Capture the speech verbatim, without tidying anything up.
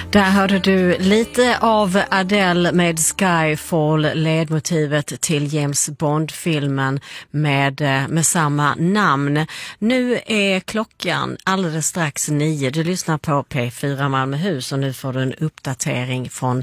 Där hörde du lite av Adele med Skyfall, ledmotivet till James Bond-filmen med, med samma namn. Nu är klockan alldeles strax nio. Du lyssnar på P fyra Malmöhus och nu får du en uppdatering från